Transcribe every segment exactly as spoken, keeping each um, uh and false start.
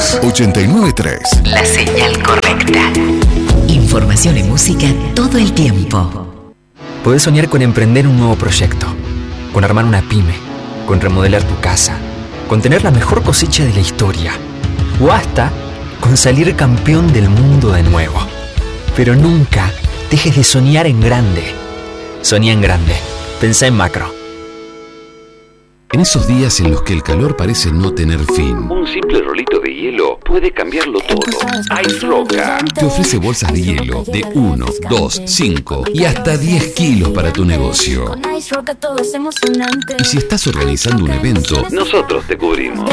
dos. ochenta y nueve punto tres. La señal correcta. Información y música todo el tiempo. Podés soñar con emprender un nuevo proyecto, con armar una pyme, con remodelar tu casa, con tener la mejor cosecha de la historia, o hasta con salir campeón del mundo de nuevo. Pero nunca dejes de soñar en grande. Soñá en grande. Pensá en macro. En esos días en los que el calor parece no tener fin, un simple rolito de hielo puede cambiarlo todo. Ice Roca te ofrece bolsas de hielo de uno, dos, cinco y hasta diez kilos para tu negocio. Y si estás organizando un evento, nosotros te cubrimos.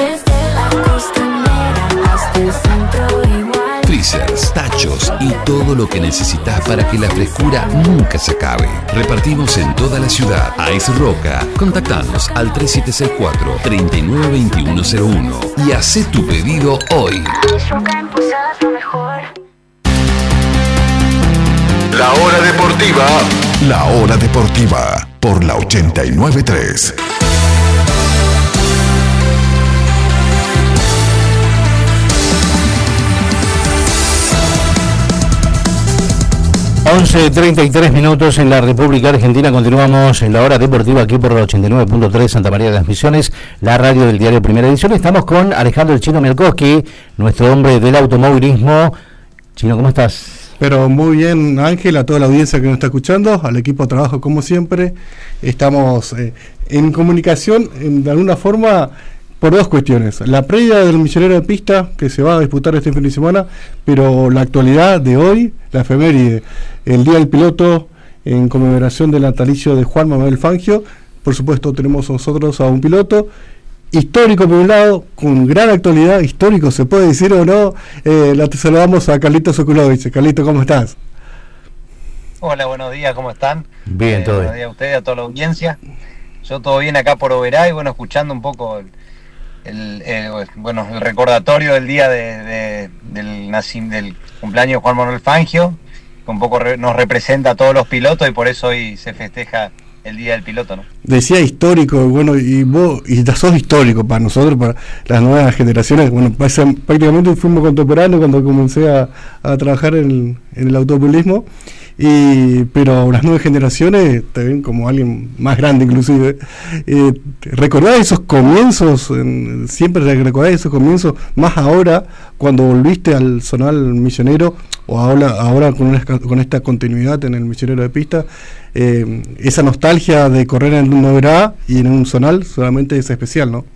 Freezers, tachos y todo lo que necesitas para que la frescura nunca se acabe. Repartimos en toda la ciudad. Ice Roca. Contactanos al tres siete seis cuatro, tres nueve dos uno cero uno y hacé tu pedido hoy. La hora deportiva. La hora deportiva por la ochenta y nueve punto tres. once treinta y tres minutos en la República Argentina. Continuamos en la hora deportiva aquí por la ochenta y nueve punto tres Santa María de las Misiones, la radio del diario Primera Edición. Estamos con Alejandro el Chino Mielkowski, nuestro hombre del automovilismo. Chino, ¿cómo estás? Pero muy bien, Ángel, a toda la audiencia que nos está escuchando, al equipo de trabajo como siempre. Estamos eh, en comunicación, en, de alguna forma, por dos cuestiones. La previa del Millonero de Pista, que se va a disputar este fin de semana, pero la actualidad de hoy, la efeméride, el Día del Piloto, en conmemoración del natalicio de Juan Manuel Fangio. Por supuesto, tenemos nosotros a un piloto histórico por un lado, con gran actualidad, histórico, se puede decir o no. Eh, la te saludamos a Carlito Sokulovich. Carlito, ¿cómo estás? Hola, buenos días, ¿cómo están? Bien, eh, todo bien. Buenos días a ustedes, a toda la audiencia. Yo todo bien acá por Oberá y bueno, escuchando un poco el, el, el, bueno, el recordatorio del día de, de, del, nacim, del cumpleaños de Juan Manuel Fangio, que un poco re, nos representa a todos los pilotos y por eso hoy se festeja el Día del Piloto, ¿no? Decía histórico, bueno, y vos, y sos histórico para nosotros, para las nuevas generaciones. Bueno, prácticamente fuimos contemporáneos cuando comencé a, a trabajar en, en el automovilismo, y pero las nuevas generaciones te ven como alguien más grande inclusive. Eh, ¿Recordás esos comienzos? En, siempre recordás esos comienzos, más ahora cuando volviste al zonal misionero, o ahora, ahora con, una, con esta continuidad en el Millonero de Pista, eh, esa nostalgia de correr en un Oberá y en un zonal solamente es especial, ¿no?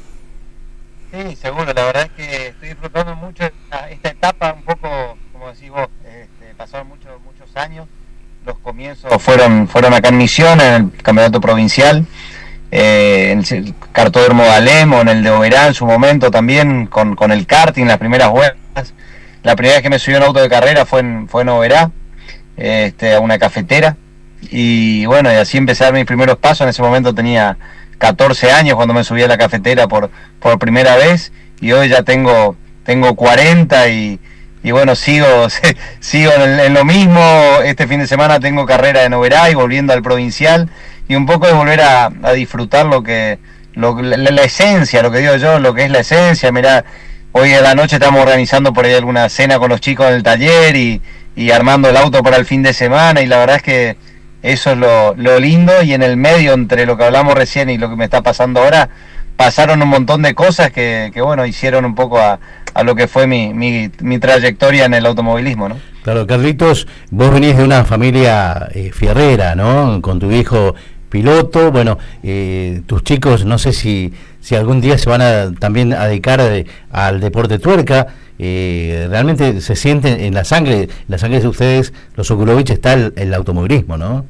Sí, seguro, la verdad es que estoy disfrutando mucho esta, esta etapa, un poco, como decís vos, este, pasaron muchos muchos años, los comienzos fueron fueron acá en Misión, en el campeonato provincial, eh, en el Cartódromo de Alem, o en el de Oberá en su momento también, con, con el karting, las primeras vueltas. La primera vez que me subí a un auto de carrera fue en, fue en Oberá, este, a una cafetera, y bueno, y así empecé a dar mis primeros pasos. En ese momento tenía catorce años cuando me subí a la cafetera por, por primera vez, y hoy ya tengo, tengo cuarenta y, y bueno, sigo, sigo en, en lo mismo. Este fin de semana tengo carrera en Oberá y volviendo al provincial, y un poco de volver a, a disfrutar lo que, lo, la, la esencia, lo que digo yo, lo que es la esencia. Mirá, hoy a la noche estamos organizando por ahí alguna cena con los chicos del taller y, y armando el auto para el fin de semana, y la verdad es que eso es lo, lo lindo. Y en el medio, entre lo que hablamos recién y lo que me está pasando ahora, pasaron un montón de cosas que, que bueno, hicieron un poco a, a lo que fue mi, mi, mi trayectoria en el automovilismo, ¿no? Claro, Carlitos, vos venís de una familia eh, fierrera, ¿no? Con tu hijo piloto, bueno, eh, tus chicos, no sé si si algún día se van a también a dedicar de, al deporte tuerca. Eh, realmente se siente en la sangre, en la sangre de ustedes, los Sokulovich, está el, el automovilismo, ¿no?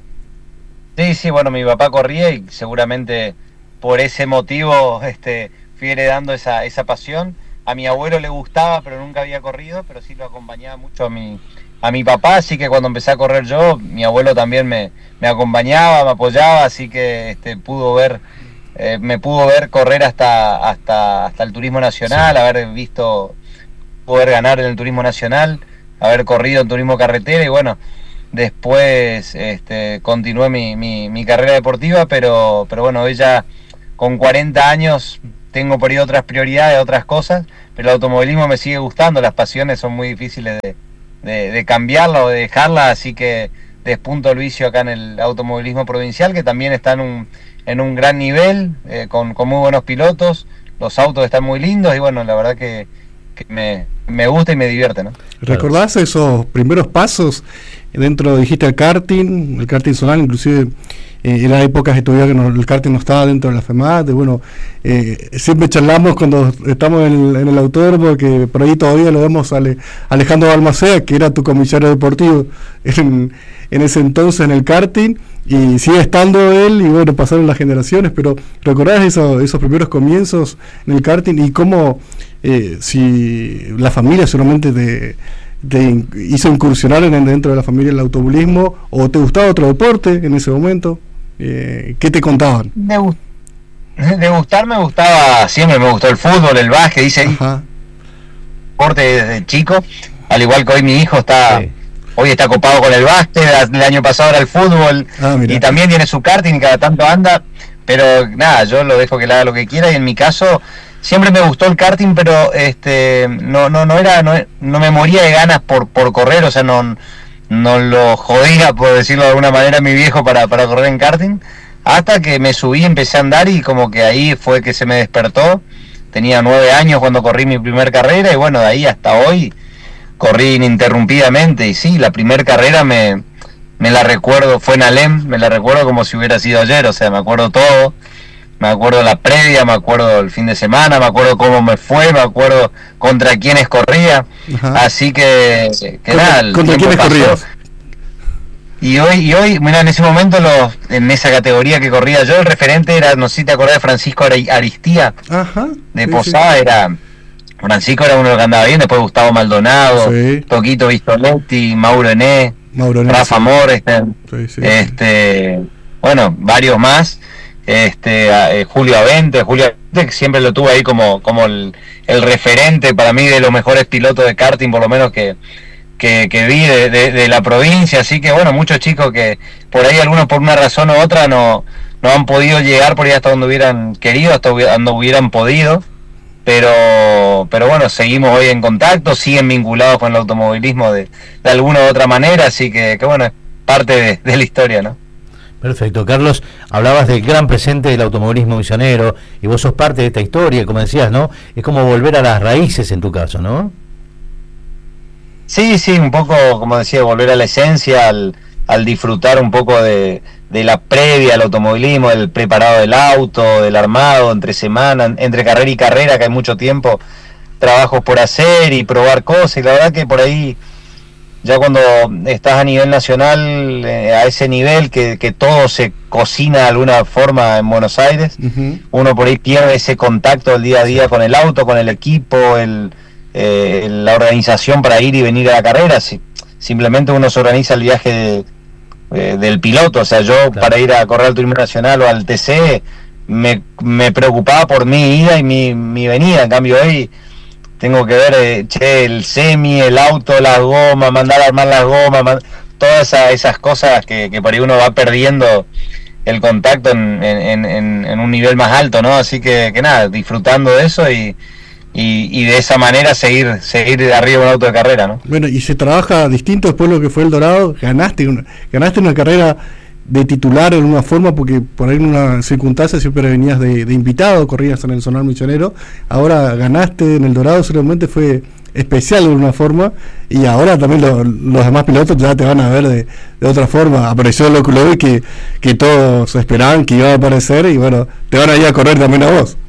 Sí, sí, bueno, mi papá corría y seguramente por ese motivo este, fui heredando esa, esa pasión. A mi abuelo le gustaba, pero nunca había corrido, pero sí lo acompañaba mucho a mi, a mi papá, así que cuando empecé a correr yo, mi abuelo también me, me acompañaba, me apoyaba, así que este, pudo ver, eh, me pudo ver correr hasta, hasta, hasta el turismo nacional, sí. Haber visto, poder ganar en el turismo nacional, haber corrido en turismo carretera, y bueno, después este, continué mi, mi, mi carrera deportiva, pero, pero bueno, hoy ya con cuarenta años tengo por ahí otras prioridades, otras cosas, pero el automovilismo me sigue gustando, las pasiones son muy difíciles de, de, de cambiarla o de dejarla, así que despunto el vicio acá en el automovilismo provincial, que también está en un, en un gran nivel, eh, con, con muy buenos pilotos, los autos están muy lindos y bueno, la verdad que, que me, me gusta y me divierte, ¿no? ¿Recordás esos primeros pasos dentro, dijiste, el karting, el karting zonal, inclusive eh, en las épocas que todavía que no, el karting no estaba dentro de la FEMAT, y bueno, eh, siempre charlamos cuando estamos en el, en el autódromo, que por ahí todavía lo vemos a Ale, Alejandro Balmaceda, que era tu comisario deportivo en, en ese entonces en el karting, y sigue estando él, y bueno, pasaron las generaciones, pero ¿recordás eso, esos primeros comienzos en el karting y cómo, eh, si la familia seguramente te, te hizo incursionar en, dentro de la familia el automovilismo, o te gustaba otro deporte en ese momento? Eh, ¿Qué te contaban? De, gust de gustar me gustaba, siempre me gustó el fútbol, el básquet, dice, deporte desde chico, al igual que hoy mi hijo está... Sí. Hoy está copado con el básquet, el año pasado era el fútbol, ah, y también tiene su karting y cada tanto anda, pero nada, yo lo dejo que le haga lo que quiera, y en mi caso siempre me gustó el karting, pero este no no no era no, no me moría de ganas por por correr, o sea, no no lo jodía, por decirlo de alguna manera, mi viejo para, para correr en karting, hasta que me subí, empecé a andar y como que ahí fue que se me despertó. Tenía nueve años cuando corrí mi primer carrera y bueno, de ahí hasta hoy corrí ininterrumpidamente, y sí, la primera carrera me, me la recuerdo, fue en Alem, me la recuerdo como si hubiera sido ayer, o sea, me acuerdo todo, me acuerdo la previa, me acuerdo el fin de semana, me acuerdo cómo me fue, me acuerdo contra quiénes corría. Ajá. Así que, que nada, el ¿contra quiénes corrías? Y hoy, y hoy, mira, en ese momento, los, en esa categoría que corría yo, el referente era, no sé si te acordás de Francisco Aristía, Ajá, de sí, Posada, sí. era... Francisco era uno que andaba bien, después Gustavo Maldonado, sí. Toquito Vistoletti, Mauro Ené, Mauro Ené Rafa sí. Morsten, sí, sí, este, sí. bueno, varios más, este, eh, Julio Avente, Julio Avente, que siempre lo tuve ahí como, como el, el referente para mí de los mejores pilotos de karting, por lo menos que, que, que vi de, de, de la provincia, así que bueno, muchos chicos que por ahí algunos por una razón u otra no, no han podido llegar por ahí hasta donde hubieran querido, hasta donde hubieran podido. Pero pero bueno, seguimos hoy en contacto, siguen vinculados con el automovilismo de, de alguna u otra manera, así que, que bueno, es parte de, de la historia, ¿no? Perfecto. Carlos, hablabas del gran presente del automovilismo misionero, y vos sos parte de esta historia, como decías, ¿no? Es como volver a las raíces en tu caso, ¿no? Sí, sí, un poco, como decía, volver a la esencia, al, al disfrutar un poco de... de la previa al automovilismo, del preparado del auto, del armado, entre semana, entre carrera y carrera, que hay mucho tiempo, trabajos por hacer y probar cosas, y la verdad que por ahí, ya cuando estás a nivel nacional, eh, a ese nivel que, que todo se cocina de alguna forma en Buenos Aires, uh-huh. uno por ahí pierde ese contacto del día a día con el auto, con el equipo, el, eh, la organización para ir y venir a la carrera. Si, simplemente uno se organiza el viaje de Eh, del piloto, o sea, yo claro. para ir a correr al Turismo Nacional o al T C me, me preocupaba por mi ida y mi, mi venida, en cambio hoy tengo que ver eh, che, el semi, el auto, las gomas, mandar a armar las gomas, man, todas esa, esas cosas que, que por ahí uno va perdiendo el contacto en, en, en, en un nivel más alto, ¿no? Así que, que nada, disfrutando de eso y Y, y de esa manera seguir seguir de arriba un auto de carrera, ¿no? Bueno, y se trabaja distinto después de lo que fue el Dorado. Ganaste una, ganaste una carrera de titular en una forma, porque por ahí en una circunstancia siempre venías de, de invitado, corrías en el Zonal Misionero. Ahora ganaste en el Dorado, seguramente fue especial de una forma, y ahora también lo, los demás pilotos ya te van a ver de, de otra forma. Apareció lo que lo vi que, que todos esperaban que iba a aparecer, y bueno, te van a ir a correr también a vos.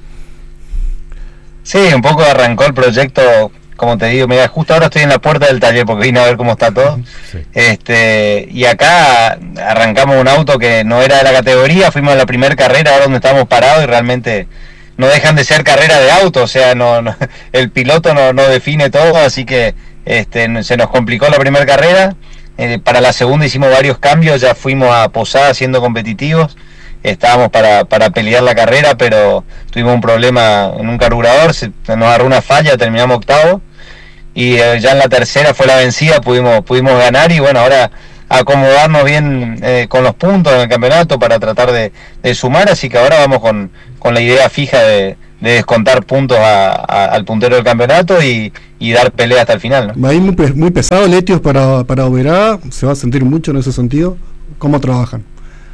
Sí, un poco arrancó el proyecto, como te digo, mira, justo ahora estoy en la puerta del taller porque vine a ver cómo está todo. Sí. Este, y acá arrancamos un auto que no era de la categoría, fuimos a la primera carrera, ahora donde estábamos parados, y realmente no dejan de ser carrera de auto, o sea, no, no el piloto no, no define todo, así que este, se nos complicó la primera carrera. Eh, para la segunda hicimos varios cambios, ya fuimos a Posada siendo competitivos. Estábamos para, para pelear la carrera, pero tuvimos un problema en un carburador, se nos agarró una falla, terminamos octavo, y eh, ya en la tercera fue la vencida, pudimos pudimos ganar, y bueno, ahora acomodarnos bien eh, con los puntos en el campeonato para tratar de, de sumar, así que ahora vamos con, con la idea fija de, de descontar puntos a, a, al puntero del campeonato y, y dar pelea hasta el final, ¿no? Va a ir muy, muy pesado Letios para, para Oberá, se va a sentir mucho en ese sentido. ¿Cómo trabajan?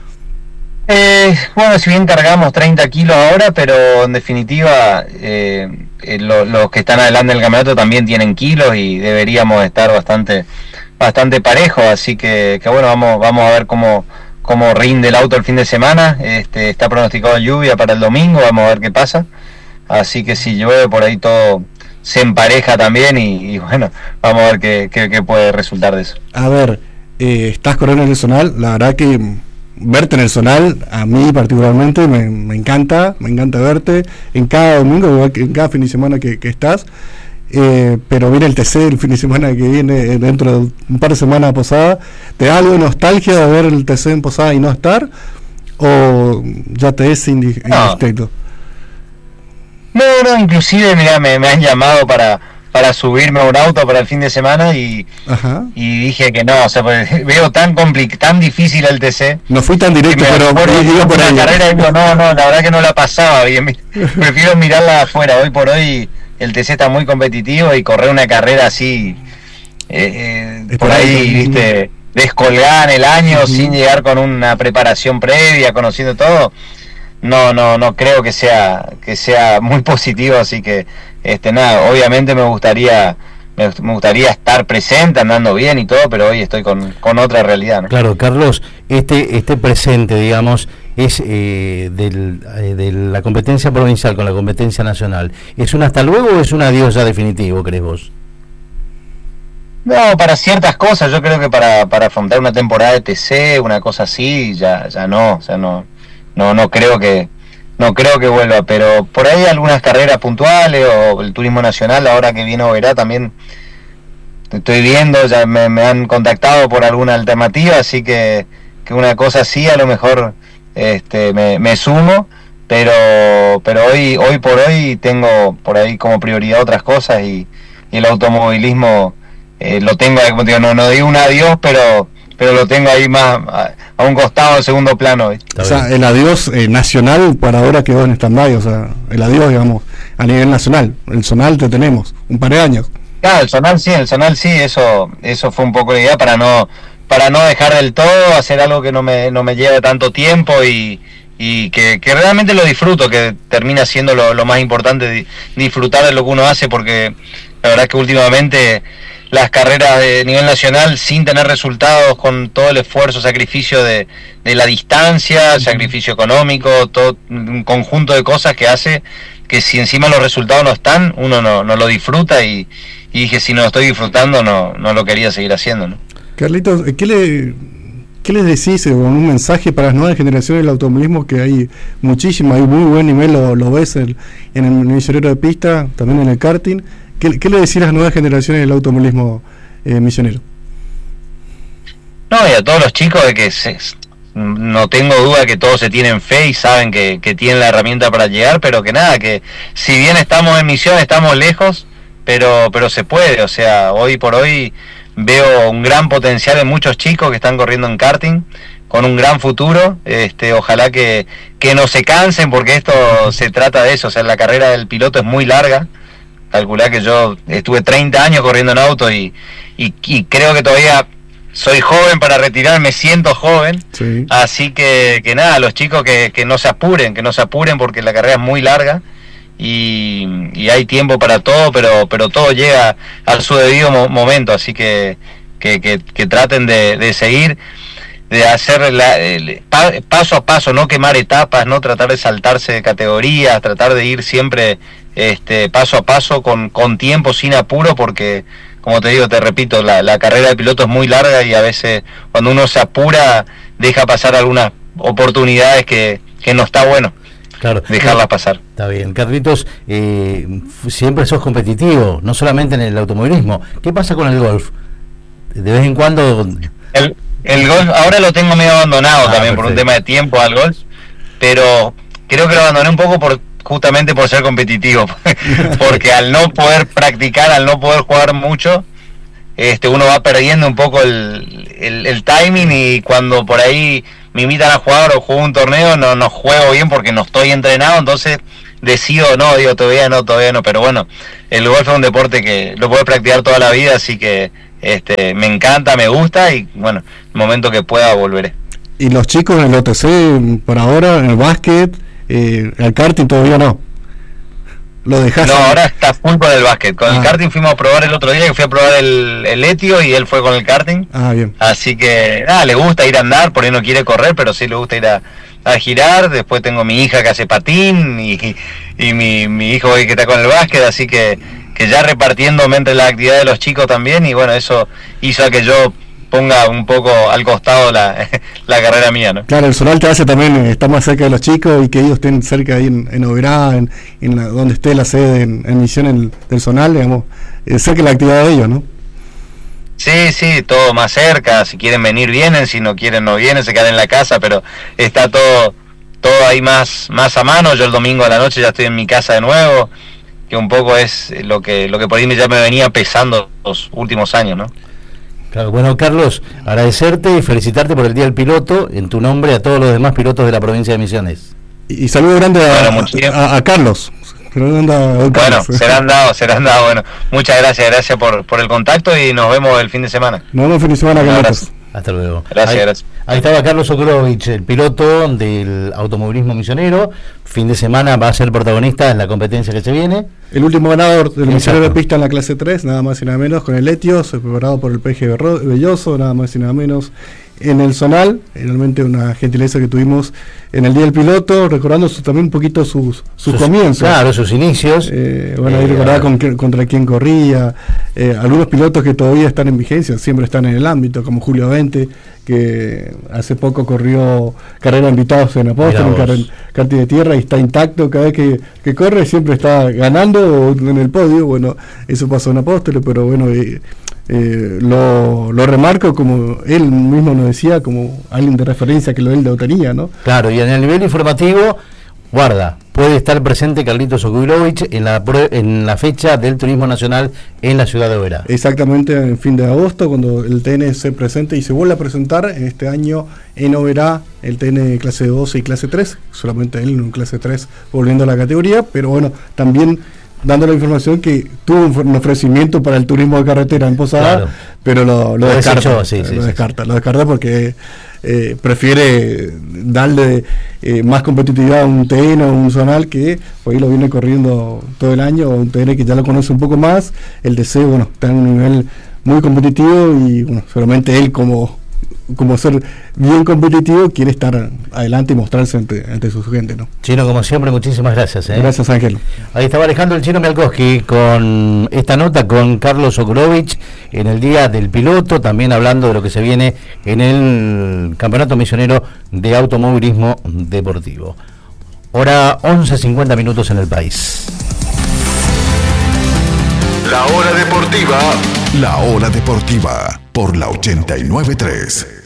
Eh, bueno, si bien cargamos treinta kilos ahora, pero en definitiva eh, eh, lo, los que están adelante del campeonato también tienen kilos y deberíamos estar bastante bastante parejos, así que, que bueno, vamos vamos a ver cómo cómo rinde el auto el fin de semana. Este, está pronosticado lluvia para el domingo, vamos a ver qué pasa, así que si llueve por ahí todo se empareja también y, y bueno, vamos a ver qué, qué, qué puede resultar de eso. A ver, eh, estás corriendo en el Zonal, la verdad que verte en el Zonal, a mí particularmente me, me encanta, me encanta verte en cada domingo, igual que en cada fin de semana que, que estás, eh, pero viene el T C el fin de semana que viene, dentro de un par de semanas a Posada. ¿Te da algo de nostalgia de ver el T C en Posada y no estar? ¿O ya te es indi- no. indistinto? No, no, inclusive mira, me, me han llamado para para subirme a un auto para el fin de semana y, y dije que no, o sea, pues, veo tan compli- tan difícil el T C. No fui tan directo, pero iba por la carrera y digo, no, no, la verdad que no la pasaba bien. Prefiero mirarla afuera. Hoy por hoy el T C está muy competitivo y correr una carrera así, eh, eh, por ahí, viste, descolgada en el año, uh-huh. sin llegar con una preparación previa, conociendo todo. No, no, no creo que sea que sea muy positivo, así que este nada, obviamente me gustaría me, me gustaría estar presente, andando bien y todo, pero hoy estoy con, con otra realidad, ¿no? Claro, Carlos, este este presente, digamos, es eh, del, eh, de la competencia provincial con la competencia nacional. ¿Es un hasta luego o es un adiós ya definitivo, crees vos? No, para ciertas cosas, yo creo que para, para afrontar una temporada de T C, una cosa así, ya ya no, o sea, no no no creo que no creo que vuelva, pero por ahí algunas carreras puntuales o el turismo nacional, ahora que viene Oberá también estoy viendo, ya me, me han contactado por alguna alternativa, así que, que una cosa así a lo mejor este me, me sumo, pero pero hoy hoy por hoy tengo por ahí como prioridad otras cosas y, y el automovilismo eh, lo tengo, como digo, no, no digo un adiós, pero pero lo tengo ahí más a, a un costado, en segundo plano. O sea, el adiós eh, nacional para ahora quedó en stand-by, o sea, el adiós, digamos, a nivel nacional. El Zonal te tenemos, un par de años. Claro, el Zonal sí, el Zonal sí, eso eso fue un poco la idea para no para no dejar del todo, hacer algo que no me no me lleve tanto tiempo y, y que, que realmente lo disfruto, que termina siendo lo, lo más importante, di, disfrutar de lo que uno hace, porque la verdad es que últimamente las carreras de nivel nacional sin tener resultados, con todo el esfuerzo, sacrificio de, de la distancia, sacrificio económico, todo un conjunto de cosas que hace que si encima los resultados no están, uno no, no lo disfruta y, y dije, si no lo estoy disfrutando no, no lo quería seguir haciendo, ¿no? Carlitos, ¿qué le qué les decís con un mensaje para las nuevas generaciones del automovilismo, que hay muchísimo, hay muy buen nivel, lo, lo ves en, en el misionero de pista, también en el karting? ¿Qué, qué le decís a las nuevas generaciones del automovilismo eh, misionero? No, y a todos los chicos de que se, no tengo duda que todos se tienen fe y saben que, que tienen la herramienta para llegar, pero que nada, que si bien estamos en misión, estamos lejos, pero pero se puede, o sea, hoy por hoy veo un gran potencial en muchos chicos que están corriendo en karting, con un gran futuro, este, ojalá que, que no se cansen, porque esto se trata de eso, o sea, la carrera del piloto es muy larga. Calculá que yo estuve treinta años corriendo en auto y, y, y creo que todavía soy joven para retirarme, siento joven, sí. Así que, que nada, los chicos que, que no se apuren, que no se apuren porque la carrera es muy larga y, y hay tiempo para todo, pero pero todo llega a su debido mo- momento, así que que, que, que traten de, de seguir, de hacer la, el, pa, paso a paso, no quemar etapas, no tratar de saltarse de categorías, tratar de ir siempre este paso a paso con, con tiempo, sin apuro, porque como te digo, te repito, la, la carrera de piloto es muy larga y a veces cuando uno se apura deja pasar algunas oportunidades que, que no está bueno. Claro, dejarlas pasar. Está bien, Carlitos, eh, siempre sos competitivo, no solamente en el automovilismo. ¿Qué pasa con el golf? De vez en cuando... El, el golf ahora lo tengo medio abandonado ah, también perfecto. Por un tema de tiempo al golf, pero creo que lo abandoné un poco por justamente por ser competitivo, porque al no poder practicar, al no poder jugar mucho, este uno va perdiendo un poco el, el, el timing, y cuando por ahí me invitan a jugar o juego un torneo, no, no juego bien porque no estoy entrenado, entonces de sí o no, digo, todavía no, todavía no, pero bueno, el golf es un deporte que lo puedes practicar toda la vida, así que este me encanta, me gusta y bueno, el momento que pueda volveré. ¿Y los chicos en el O T C, por ahora, en el básquet, eh, el karting todavía no? ¿Lo dejaste? No, ahora está full con el básquet. Con ah. el karting fuimos a probar el otro día, que fui a probar el, el Etio y él fue con el karting. Ah, bien. Así que, nada, le gusta ir a andar, por ahí no quiere correr, pero sí le gusta ir a, a girar. Después tengo mi hija que hace patín y, y mi, mi hijo que está con el básquet, así que, que ya repartiéndome entre las actividades de los chicos también, y bueno, eso hizo a que yo ponga un poco al costado la, la carrera mía, ¿no? Claro, el Zonal te hace también estar más cerca de los chicos y que ellos estén cerca ahí en, en Oberá, en, en la, donde esté la sede en, en Misión el, del Zonal, digamos, eh, cerca de la actividad de ellos, ¿no? Sí, sí, todo más cerca, si quieren venir vienen, si no quieren no vienen, se quedan en la casa, pero está todo todo ahí más más a mano. Yo el domingo a la noche ya estoy en mi casa de nuevo, que un poco es lo que lo que por ahí ya me venía pesando los últimos años, ¿no? Claro, bueno, Carlos, agradecerte y felicitarte por el Día del Piloto, en tu nombre a todos los demás pilotos de la provincia de Misiones. Y, y saludo grande a, bueno, a, a Carlos. Bueno, serán dado, serán dado. Bueno, muchas gracias, gracias por, por el contacto y nos vemos el fin de semana. Nos vemos el fin de semana, Carlos. Hasta luego. Gracias, ahí, gracias. Ahí estaba Carlos Okrovich, el piloto del automovilismo misionero. Fin de semana va a ser protagonista en la competencia que se viene. El último ganador del misionero de pista en la clase tres, nada más y nada menos, con el Etio, preparado por el P G Belloso, nada más y nada menos. En el Zonal, realmente una gentileza que tuvimos en el Día del Piloto, recordando su, también un poquito sus, sus, sus comienzos. Claro, sus inicios. Eh, bueno, ahí eh, recordaba con, contra quién corría, eh, algunos pilotos que todavía están en vigencia, siempre están en el ámbito, como Julio Vente, que hace poco corrió carrera invitados en Apóstol, en karting de tierra, y está intacto, cada vez que, que corre siempre está ganando en el podio. Bueno, eso pasó en Apóstol, pero bueno, eh, Eh, lo, lo remarco, como él mismo nos decía, como alguien de referencia que lo él lo tenía, ¿no? Claro, y en el nivel informativo, guarda, puede estar presente Carlitos Okrovich en la en la fecha del Turismo Nacional en la ciudad de Oberá. Exactamente, en fin de agosto, cuando el T N se presente y se vuelve a presentar en este año en Oberá, el T N clase doce y clase tres, solamente él en clase tres volviendo a la categoría, pero bueno, también dando la información que tuvo un ofrecimiento para el turismo de carretera en Posada, claro, pero lo, lo, lo descarta, desechó, sí, sí, lo, sí, descarta sí. lo descarta porque eh, prefiere darle eh, más competitividad a un T N o un Zonal que por ahí lo viene corriendo todo el año, o un T N que ya lo conoce un poco más. El D C, bueno, está en un nivel muy competitivo y bueno, solamente él como como ser bien competitivo quiere estar adelante y mostrarse ante, ante su gente, ¿no? Chino, como siempre, muchísimas gracias, ¿eh? Gracias, Ángel. Ahí estaba Alejandro el Chino Mialkowski con esta nota con Carlos Okrovich en el Día del Piloto, también hablando de lo que se viene en el Campeonato Misionero de Automovilismo Deportivo. Hora once cincuenta minutos en el país. La hora deportiva. La hora deportiva por la ochenta y nueve punto tres.